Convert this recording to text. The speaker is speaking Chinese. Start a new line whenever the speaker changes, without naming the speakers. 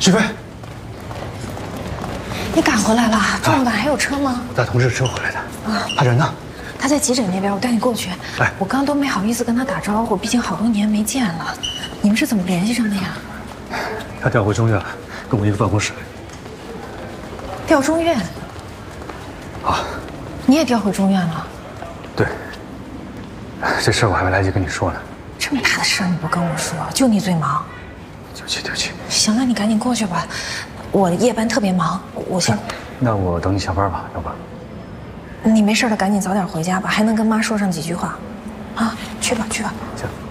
许飞，
你赶回来了？这么晚还有车吗？
我带同事车回来的。啊，他人呢？
他在急诊那边，我带你过去。
哎，
我刚都没好意思跟他打招呼，毕竟好多年没见了。你们是怎么联系上的呀？
他调回中院了，跟我一个办公室。
调中院？
啊，
你也调回中院了？
对。这事儿我还没来得及跟你说呢。
这么大的事儿你不跟我说，就你最忙。
对不起，对不起。
行了，你赶紧过去吧，我夜班特别忙，我先。
那我等你下班吧，要不？
你没事了，赶紧早点回家吧，还能跟妈说上几句话。啊，去吧，去吧。
行。